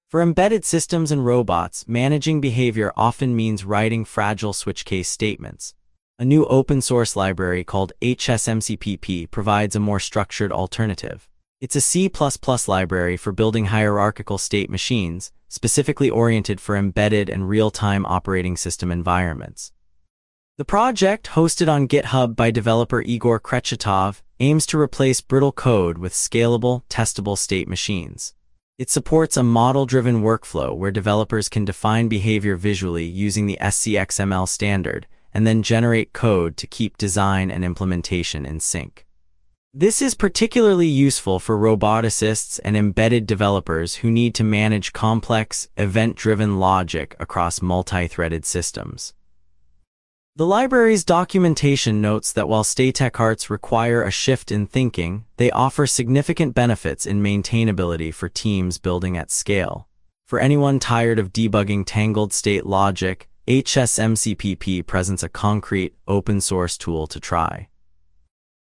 For embedded systems and robots, managing behavior often means writing fragile switch case statements. A new open-source library called HSMCPP provides a more structured alternative. It's a C++ library for building hierarchical state machines, specifically oriented for embedded and real-time operating system environments. The project, hosted on GitHub by developer Igor Krechetov, aims to replace brittle code with scalable, testable state machines. It supports a model-driven workflow where developers can define behavior visually using the SCXML standard, and then generate code to keep design and implementation in sync. This is particularly useful for roboticists and embedded developers who need to manage complex, event-driven logic across multi-threaded systems. The library's documentation notes that while state-tech-arts require a shift in thinking, they offer significant benefits in maintainability for teams building at scale. For anyone tired of debugging tangled state logic, HSMCPP presents a concrete, open-source tool to try.